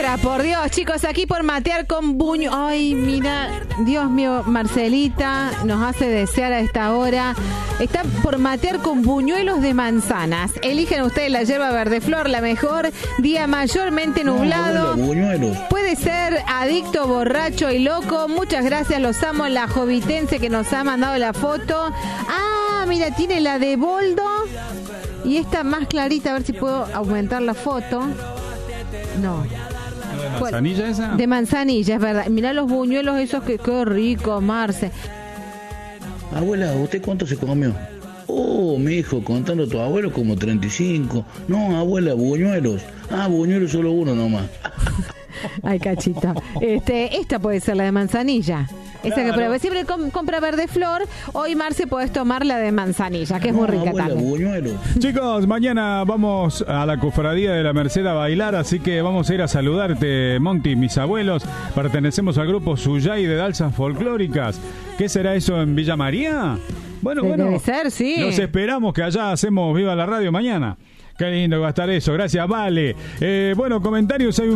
horas, por Dios, chicos, aquí por matear con buñuelos. Ay, mira, Dios mío, Marcelita nos hace desear a esta hora. Está por matear con buñuelos de manzanas. Eligen ustedes la yerba verde flor, la mejor. Día mayormente nublado. Puede ser adicto, borracho y loco. Muchas gracias, los amo. La jovitense que nos ha mandado la foto. Ah, mira, tiene la de boldo. Y esta más clarita, a ver si puedo aumentar la foto. No. ¿De manzanilla esa? De manzanilla, es verdad. Mirá los buñuelos esos, que qué rico, Marce. Abuela, ¿usted cuánto se comió? Oh, mi hijo, contando a tu abuelo como 35. No, abuela, buñuelos. Ah, buñuelos solo uno nomás. Ay, cachita. Esta puede ser la de manzanilla. Esa claro. Que prueba. Siempre compra verde flor. Hoy, Marce, podés tomar la de manzanilla, que es muy rica abuela, también. Buñuelo. Chicos, mañana vamos a la cofradía de la Merced a bailar, así que vamos a ir a saludarte, Monty, mis abuelos. Pertenecemos al grupo Suyay de danzas folclóricas. ¿Qué será eso en Villa María? Bueno, debe ser, sí. Los esperamos, que allá hacemos Viva la Radio mañana. Qué lindo va a estar eso. Gracias, Vale. Bueno, comentarios hay